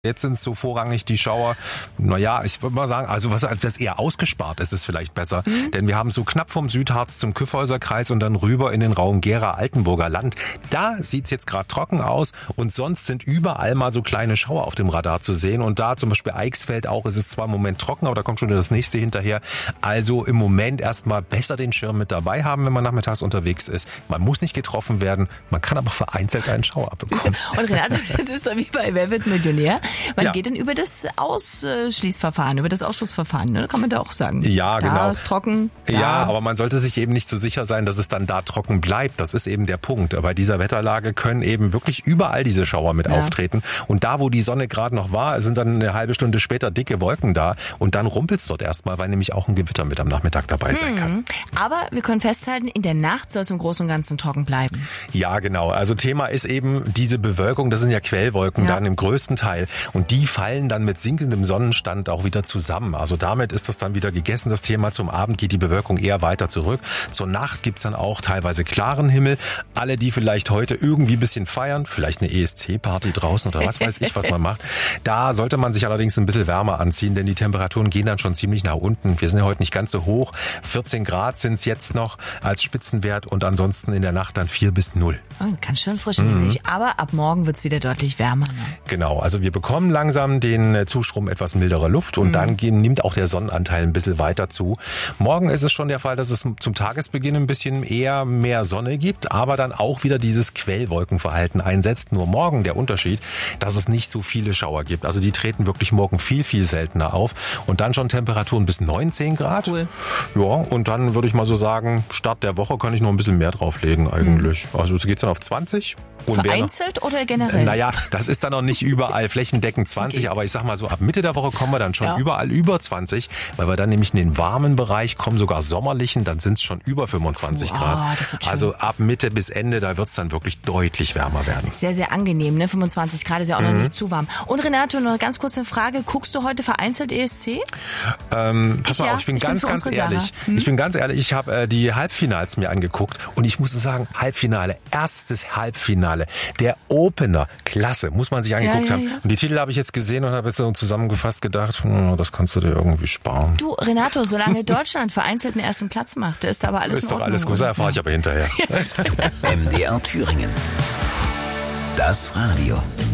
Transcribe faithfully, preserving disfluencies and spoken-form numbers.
Jetzt sind es so vorrangig die Schauer, naja, ich würde mal sagen, also was das eher ausgespart ist, ist vielleicht besser. Mhm. Denn wir haben so knapp vom Südharz zum Kyffhäuser Kreis und dann rüber in den Raum Gera-Altenburger Land. Da sieht's jetzt gerade trocken aus und sonst sind überall mal so kleine Schauer auf dem Radar zu sehen. Und da zum Beispiel Eichsfeld auch, ist es zwar im Moment trocken, aber da kommt schon das nächste hinterher. Also im Moment erstmal besser den Schirm mit dabei haben, wenn man nachmittags unterwegs ist. Man muss nicht getroffen werden, man kann aber vereinzelt einen Schauer bekommen. Und Renate, das ist so wie bei Wer wird Millionär? Man ja. geht dann über das Ausschließverfahren, über das Ausschussverfahren, ne? Kann man da auch sagen. Ja, da genau. Ist trocken. Da. Ja, aber man sollte sich eben nicht so sicher sein, dass es dann da trocken bleibt. Das ist eben der Punkt. Bei dieser Wetterlage können eben wirklich überall diese Schauer mit ja. auftreten. Und da, wo die Sonne gerade noch war, sind dann eine halbe Stunde später dicke Wolken da. Und dann rumpelt's dort erstmal, weil nämlich auch ein Gewitter mit am Nachmittag dabei sein kann. Hm. Aber wir können festhalten, in der Nacht soll es im Großen und Ganzen trocken bleiben. Ja, genau. Also Thema ist eben diese Bewölkung. Das sind ja Quellwolken ja. dann im größten Teil. Und die fallen dann mit sinkendem Sonnenstand auch wieder zusammen. Also damit ist das dann wieder gegessen, das Thema. Zum Abend geht die Bewölkung eher weiter zurück. Zur Nacht gibt's dann auch teilweise klaren Himmel. Alle, die vielleicht heute irgendwie ein bisschen feiern, vielleicht eine E S C-Party draußen oder was weiß ich, was man macht, da sollte man sich allerdings ein bisschen wärmer anziehen, denn die Temperaturen gehen dann schon ziemlich nach unten. Wir sind ja heute nicht ganz so hoch. vierzehn Grad sind's jetzt noch als Spitzenwert und ansonsten in der Nacht dann vier bis null. Oh, ganz schön frisch und mhm. Aber ab morgen wird's wieder deutlich wärmer. Ne? Genau, also wir bekommen langsam den Zustrom etwas milderer Luft und mhm. dann gehen, nimmt auch der Sonnenanteil ein bisschen weiter zu. Morgen ist es schon der Fall, dass es zum Tagesbeginn ein bisschen eher mehr Sonne gibt, aber dann auch wieder dieses Quellwolkenverhalten einsetzt. Nur morgen der Unterschied, dass es nicht so viele Schauer gibt. Also die treten wirklich morgen viel, viel seltener auf und dann schon Temperaturen bis neunzehn Grad. Cool. Ja, und dann würde ich mal so sagen, Start der Woche kann ich noch ein bisschen mehr drauflegen eigentlich. Mhm. Also es geht dann auf zwanzig. Und vereinzelt noch, oder generell? Naja, das ist dann noch nicht überall flächendeckend zwanzig, okay. aber ich sag mal so, ab Mitte der Woche kommen wir dann schon ja. überall über zwanzig, weil wir dann nämlich in den warmen Bereich kommen, sogar sommerlichen, dann sind es schon über fünfundzwanzig wow, Grad. Das wird schön. Also ab Mitte bis Ende, da wird es dann wirklich deutlich wärmer werden. Sehr, sehr angenehm, ne? fünfundzwanzig Grad ist ja auch mhm. noch nicht zu warm. Und Renato, noch eine ganz kurze Frage, guckst du heute vereinzelt E S C? Ähm, pass mal ja, auf, ich bin ich ganz, bin ganz ehrlich. Hm? Ich bin ganz ehrlich, ich habe äh, die Halbfinals mir angeguckt und ich muss sagen, Halbfinale, erstes Halbfinale, der Opener, klasse, muss man sich angeguckt ja, ja, ja. haben. Und die Titel habe ich jetzt gesehen und habe jetzt so zusammengefasst gedacht, hm, das kannst du dir irgendwie sparen. Du, Renato, solange Deutschland vereinzelt den ersten Platz macht, ist aber alles ist in Ordnung. Ist doch alles gut, da erfahre ich aber hinterher. M D R Thüringen. Das Radio.